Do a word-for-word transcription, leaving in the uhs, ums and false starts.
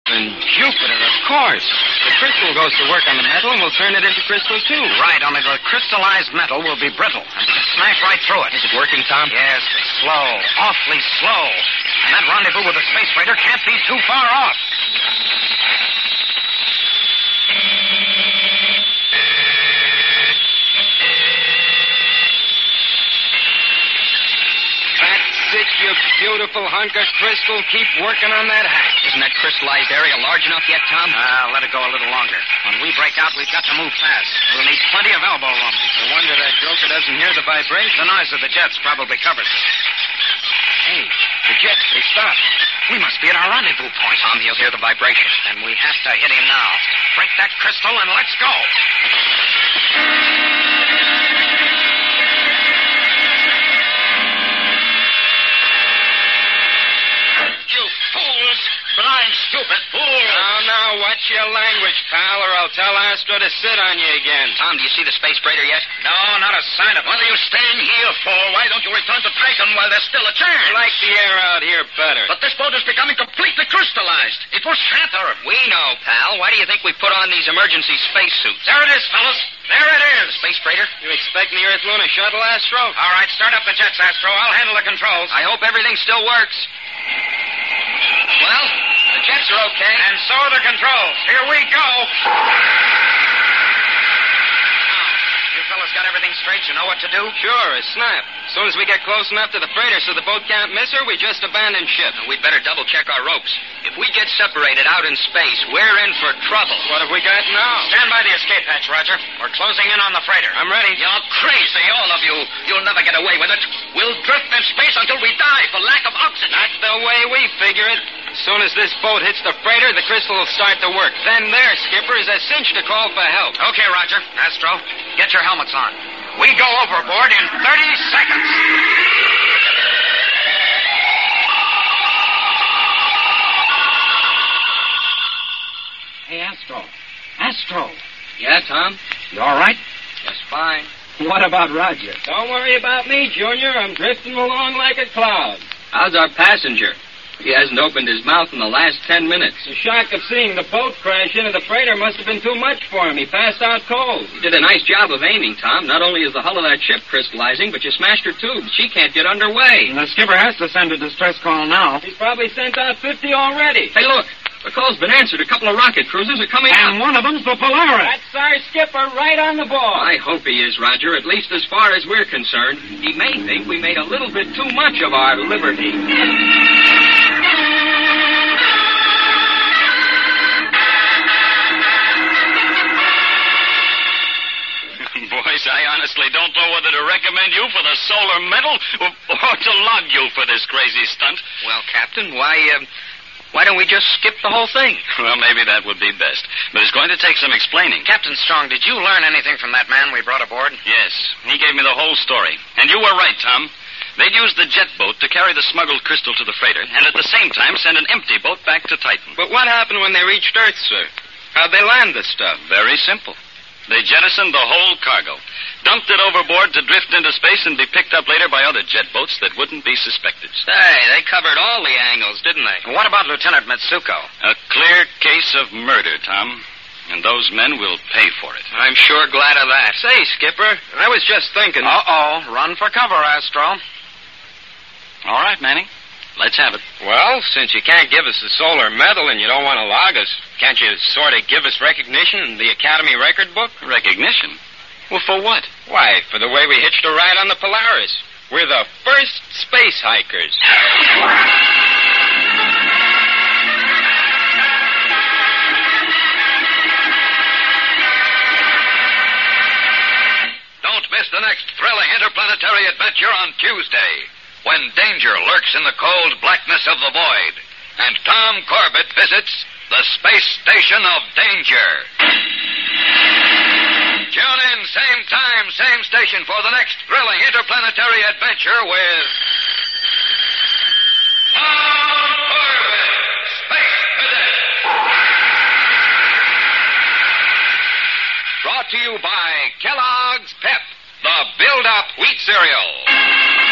And Jupiter, of course. The crystal goes to work on the metal, and we'll turn it into crystal, too. Right, only the crystallized metal will be brittle, and we can smash right through it. Is it working, Tom? Yes, but slow, awfully slow. And that rendezvous with the space freighter can't be too far off. That's it, you beautiful hunk of crystal. Keep working on that hatch. Isn't that crystallized area large enough yet, Tom? Ah, uh, let it go a little longer. When we break out, we've got to move fast. We'll need plenty of elbow room. No wonder that joker doesn't hear the vibration. The noise of the jets probably covers it. Hey, the jets, they stopped. We must be at our rendezvous point. Tom, he'll hear the vibration. And we have to hit him now. Break that crystal and let's go. You fools! Blind, stupid fool! Now, now, watch your language, pal, or I'll tell Astro to sit on you again. Tom, do you see the space freighter yet? No, not a sign of it. What are you staying here for? Why don't you return to Triton while there's still a chance? I like the air out here better. But this boat is becoming completely crystallized. It will shatter. We know, pal. Why do you think we put on these emergency spacesuits? There it is, fellas. There it is. Space freighter? You expecting the Earth Lunar shuttle, Astro? All right, start up the jets, Astro. I'll handle the controls. I hope everything still works. Well, the jets are okay. And so are the controls. Here we go. You fellas got everything straight? You know what to do? Sure, a snap. As soon as we get close enough to the freighter so the boat can't miss her, we just abandon ship. And we'd better double-check our ropes. If we get separated out in space, we're in for trouble. What have we got now? Stand by the escape hatch, Roger. We're closing in on the freighter. I'm ready. You're crazy, all of you. You'll never get away with it. We'll drift in space until we die for lack of oxygen. Not the way we figure it. As soon as this boat hits the freighter, the crystal will start to work. Then there, Skipper, is a cinch to call for help. Okay, Roger. Astro, get your helmets on. We go overboard in thirty seconds. Hey, Astro. Astro. Yeah, Tom? You all right? Just fine. What about Roger? Don't worry about me, Junior. I'm drifting along like a cloud. How's our passenger? He hasn't opened his mouth in the last ten minutes. The shock of seeing the boat crash into the freighter must have been too much for him. He passed out cold. You did a nice job of aiming, Tom. Not only is the hull of that ship crystallizing, but you smashed her tubes. She can't get underway. The skipper has to send a distress call now. He's probably sent out fifty already. Hey, look. The call's been answered. A couple of rocket cruisers are coming And up. one of them's the Polaris. That's our skipper right on the ball. I hope he is, Roger, at least as far as we're concerned. He may think we made a little bit too much of our liberty. Boys, I honestly don't know whether to recommend you for the solar medal or, or to lug you for this crazy stunt. Well, Captain, why, uh, why don't we just skip the whole thing? Well, maybe that would be best. But it's going to take some explaining. Captain Strong, did you learn anything from that man we brought aboard? Yes, he gave me the whole story. And you were right, Tom. They'd use the jet boat to carry the smuggled crystal to the freighter, and at the same time send an empty boat back to Titan. But what happened when they reached Earth, sir? How'd they land the stuff? Very simple. They jettisoned the whole cargo, dumped it overboard to drift into space and be picked up later by other jet boats that wouldn't be suspected. Hey, they covered all the angles, didn't they? What about Lieutenant Mitsuko? A clear case of murder, Tom. And those men will pay for it. I'm sure glad of that. Say, Skipper, I was just thinking... Uh-oh. Run for cover, Astro. All right, Manning. Let's have it. Well, since you can't give us the solar medal and you don't want to log us, can't you sort of give us recognition in the Academy record book? Recognition? Well, for what? Why, for the way we hitched a ride on the Polaris. We're the first space hikers. Don't miss the next thrilling interplanetary adventure on Tuesday, when danger lurks in the cold blackness of the void, and Tom Corbett visits the space station of danger. Tune in, same time, same station for the next thrilling interplanetary adventure with Tom Corbett, Space Cadet. Brought to you by Kellogg's Pep, the build-up wheat cereal.